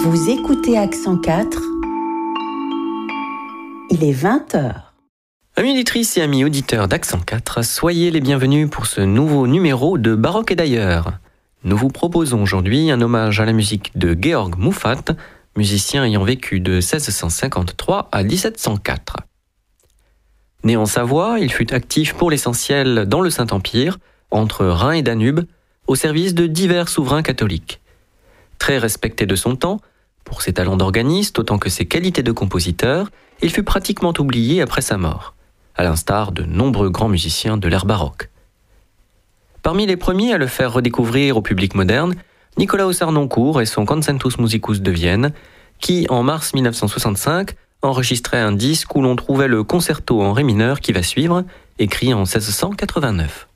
Vous écoutez Accent 4. Il est 20h. Amis auditrices et amis auditeurs d'Accent 4, soyez les bienvenus pour ce nouveau numéro de Baroque et d'ailleurs. Nous vous proposons aujourd'hui un hommage à la musique de Georg Muffat, musicien ayant vécu de 1653 à 1704. Né en Savoie, il fut actif pour l'essentiel dans le Saint-Empire, entre Rhin et Danube, au service de divers souverains catholiques. Très respecté de son temps, pour ses talents d'organiste autant que ses qualités de compositeur, il fut pratiquement oublié après sa mort, à l'instar de nombreux grands musiciens de l'ère baroque. Parmi les premiers à le faire redécouvrir au public moderne, Nicolaus Harnoncourt et son Concentus Musicus de Vienne, qui, en mars 1965, enregistrait un disque où l'on trouvait le concerto en ré mineur qui va suivre, écrit en 1689.